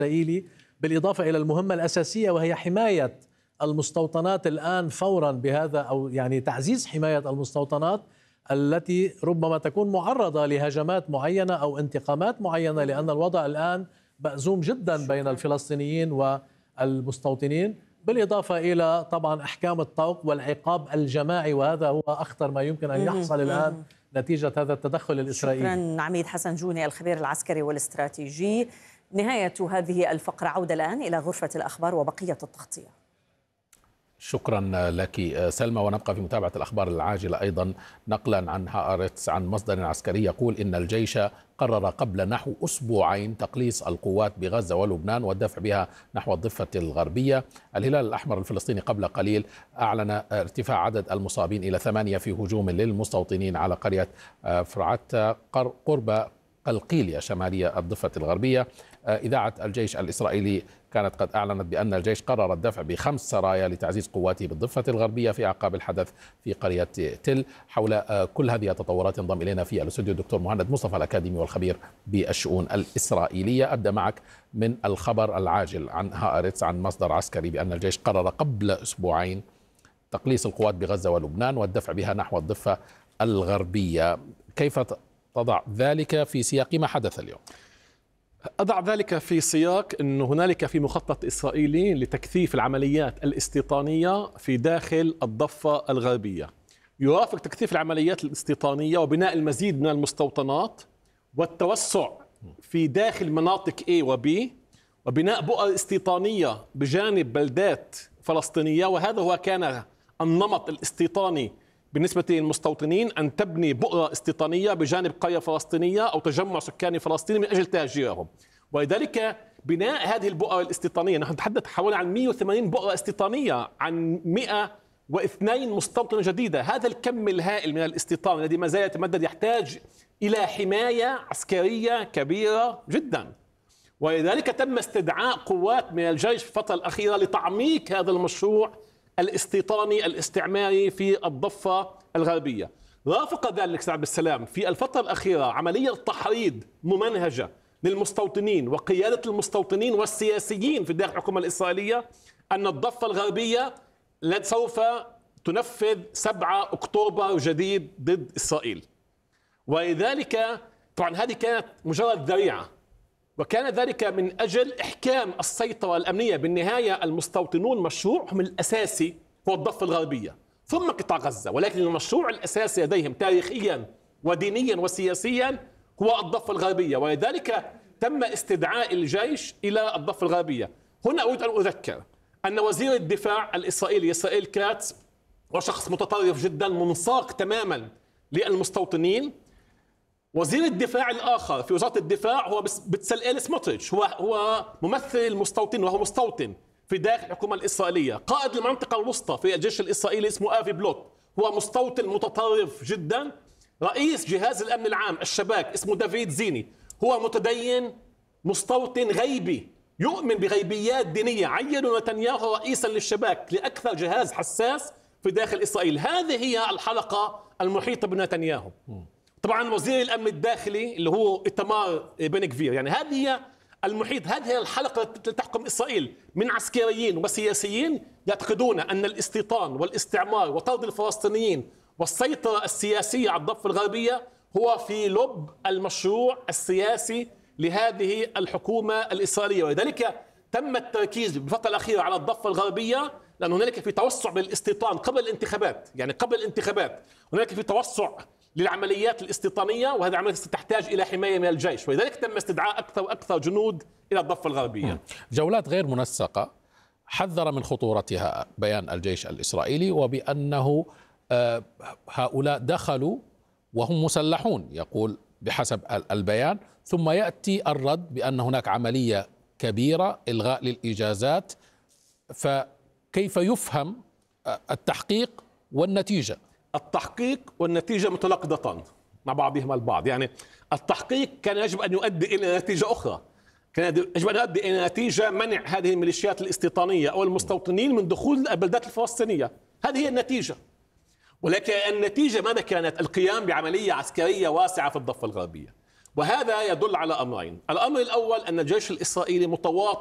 الإسرائيلي، بالإضافة إلى المهمة الأساسية وهي حماية المستوطنات الآن فورا بهذا، أو يعني تعزيز حماية المستوطنات التي ربما تكون معرضة لهجمات معينة أو انتقامات معينة، لأن الوضع الآن مأزوم جدا بين الفلسطينيين والمستوطنين، بالإضافة إلى طبعا أحكام الطوق والعقاب الجماعي، وهذا هو أخطر ما يمكن أن يحصل الآن نتيجة هذا التدخل الإسرائيلي. شكرا عميد حسن جوني الخبير العسكري والاستراتيجي. نهاية هذه الفقرة، عودة الآن إلى غرفة الأخبار وبقية التغطية. شكرا لك سلمى، ونبقى في متابعة الأخبار العاجلة أيضا نقلا عن هآرتس عن مصدر عسكري يقول إن الجيش قرر قبل نحو أسبوعين تقليص القوات بغزة ولبنان والدفع بها نحو الضفة الغربية. الهلال الأحمر الفلسطيني قبل قليل أعلن ارتفاع عدد المصابين إلى 8 في هجوم للمستوطنين على قرية فرعتا قرب قلقيلية شمالية الضفة الغربية. إذاعة الجيش الإسرائيلي كانت قد أعلنت بأن الجيش قرر الدفع ب5 سرايا لتعزيز قواته بالضفة الغربية في أعقاب الحدث في قرية تل. حول كل هذه التطورات ينضم إلينا في الاستوديو الدكتور مهند مصطفى الأكاديمي والخبير بالشؤون الإسرائيلية. أبدأ معك من الخبر العاجل عن هآرتس عن مصدر عسكري بأن الجيش قرر قبل أسبوعين تقليص القوات بغزة ولبنان والدفع بها نحو الضفة الغربية. كيف تضع ذلك في سياق ما حدث اليوم؟ أضع ذلك في سياق أن هنالك في مخطط إسرائيلي لتكثيف العمليات الاستيطانية في داخل الضفة الغربية، يرافق تكثيف العمليات الاستيطانية وبناء المزيد من المستوطنات والتوسع في داخل مناطق A و B وبناء بؤر استيطانية بجانب بلدات فلسطينية. وهذا هو كان النمط الاستيطاني بالنسبة للمستوطنين، أن تبني بؤرة استيطانية بجانب قرية فلسطينية أو تجمع سكاني فلسطيني من أجل تهجيرهم. ولذلك بناء هذه البؤرة الاستيطانية، نحن نتحدث حوالي عن 180 بؤرة استيطانية عن 102 مستوطنة جديدة. هذا الكم الهائل من الاستيطان الذي ما زال يتمدد يحتاج إلى حماية عسكرية كبيرة جدا، ولذلك تم استدعاء قوات من الجيش في الفترة الأخيرة لتعميق هذا المشروع الاستيطاني الاستعماري في الضفة الغربية. رافق ذلك سعد السلام في الفترة الأخيرة عملية تحريض ممنهجة للمستوطنين وقيادة المستوطنين والسياسيين في داخل الحكومة الإسرائيلية أن الضفة الغربية سوف تنفذ 7 أكتوبر جديد ضد إسرائيل. ولذلك طبعا هذه كانت مجرد ذريعة، وكان ذلك من أجل إحكام السيطرة الأمنية. بالنهاية المستوطنون مشروعهم الأساسي هو الضفة الغربية ثم قطاع غزة، ولكن المشروع الأساسي لديهم تاريخيا ودينيا وسياسيا هو الضفة الغربية، ولذلك تم استدعاء الجيش إلى الضفة الغربية. هنا أريد أن أذكر أن وزير الدفاع الإسرائيلي إسرائيل كاتس وشخص متطرف جدا منساق تماما للمستوطنين. وزير الدفاع الآخر في وزارة الدفاع هو بتسلئيل سموتريتش، هو ممثل المستوطن وهو مستوطن في داخل الحكومة الإسرائيلية. قائد المنطقة الوسطى في الجيش الإسرائيلي اسمه آفي بلوت، هو مستوطن متطرف جدا. رئيس جهاز الأمن العام الشباك اسمه دافيد زيني، هو متدين مستوطن غيبي يؤمن بغيبيات دينية. عينوا نتنياهو رئيسا للشباك لأكثر جهاز حساس في داخل إسرائيل. هذه هي الحلقة المحيطة بنتنياهو. طبعا وزير الأمن الداخلي اللي هو إيتمار بن غفير، يعني هذه هي المحيط، هذه هي الحلقة التي تحكم إسرائيل من عسكريين وسياسيين يعتقدون أن الاستيطان والاستعمار وطرد الفلسطينيين والسيطرة السياسية على الضفة الغربية هو في لب المشروع السياسي لهذه الحكومة الإسرائيلية. ولذلك تم التركيز بالفترة الأخيرة على الضفة الغربية، لأن هنالك في توسع بالاستيطان قبل الانتخابات، يعني قبل الانتخابات هنالك في توسع للعمليات الاستيطانية، وهذه عمليات تحتاج إلى حماية من الجيش، ولذلك تم استدعاء أكثر وأكثر جنود إلى الضفة الغربية. جولات غير منسقة حذر من خطورتها بيان الجيش الإسرائيلي، وبأنه هؤلاء دخلوا وهم مسلحون يقول بحسب البيان، ثم يأتي الرد بأن هناك عملية كبيرة إلغاء للإجازات. فكيف يفهم التحقيق والنتيجة؟ التحقيق والنتيجة متناقضتان مع بعضهما البعض. يعني التحقيق كان يجب أن يؤدي إلى نتيجة أخرى، كان يجب أن يؤدي إلى نتيجة منع هذه الميليشيات الاستيطانية أو المستوطنين من دخول البلدات الفلسطينية. هذه هي النتيجة. ولكن النتيجة ماذا كانت؟ القيام بعملية عسكرية واسعة في الضفة الغربية. وهذا يدل على أمرين. الأمر الأول أن الجيش الإسرائيلي متواطئ